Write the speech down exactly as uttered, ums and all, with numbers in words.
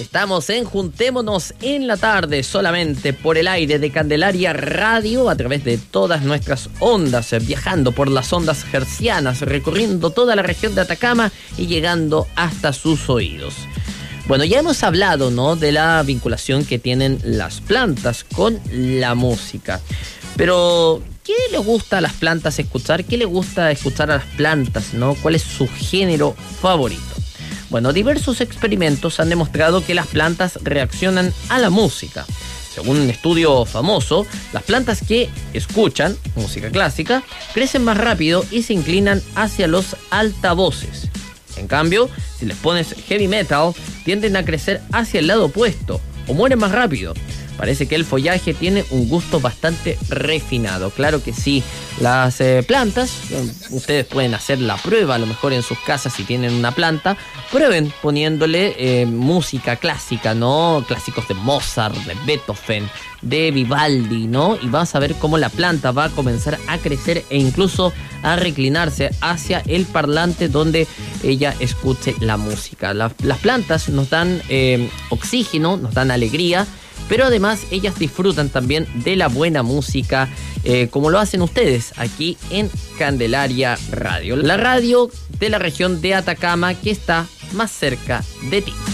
Estamos en Juntémonos en la Tarde, solamente por el aire de Candelaria Radio, a través de todas nuestras ondas, viajando por las ondas hercianas, recorriendo toda la región de Atacama y llegando hasta sus oídos. Bueno, ya hemos hablado, ¿no?, de la vinculación que tienen las plantas con la música. Pero, ¿qué les gusta a las plantas escuchar? ¿Qué les gusta escuchar a las plantas, no? ¿Cuál es su género favorito? Bueno, diversos experimentos han demostrado que las plantas reaccionan a la música. Según un estudio famoso, las plantas que escuchan música clásica crecen más rápido y se inclinan hacia los altavoces. En cambio, si les pones heavy metal, tienden a crecer hacia el lado opuesto o mueren más rápido. Parece que el follaje tiene un gusto bastante refinado. Claro que sí, las eh, plantas, ustedes pueden hacer la prueba a lo mejor en sus casas si tienen una planta. Prueben poniéndole eh, música clásica, ¿no? Clásicos de Mozart, de Beethoven, de Vivaldi, ¿no? Y vas a ver cómo la planta va a comenzar a crecer e incluso a reclinarse hacia el parlante donde ella escuche la música. La, las plantas nos dan eh, oxígeno, nos dan alegría, pero además ellas disfrutan también de la buena música, eh, como lo hacen ustedes aquí en Candelaria Radio, la radio de la región de Atacama que está más cerca de ti.